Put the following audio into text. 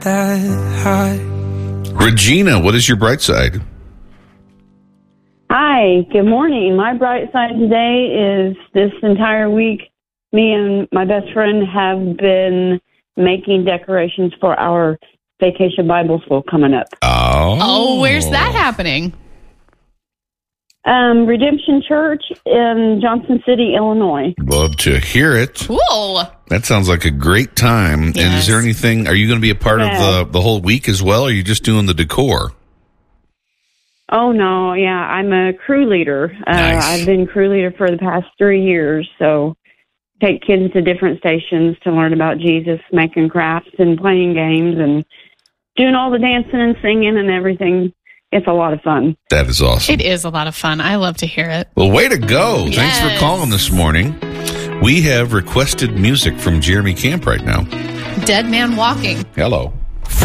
that high. Regina, what is your bright side? Hi, good morning. My bright side today is this entire week, me and my best friend have been making decorations for our Vacation Bible School coming up. Oh, where's that happening? Redemption Church in Johnson City, Illinois. Love to hear it. Cool. That sounds like a great time. Yes. And is there anything, are you going to be a part of the whole week as well, or are you just doing the decor? Oh, no, yeah, I'm a crew leader. Nice. I've been crew leader for the past 3 years, so take kids to different stations to learn about Jesus, making crafts and playing games and doing all the dancing and singing and everything. It's a lot of fun. That is awesome. It is a lot of fun. I love to hear it. Well, way to go. Yes. Thanks for calling this morning. We have requested music from Jeremy Camp right now. Dead Man Walking. Hello.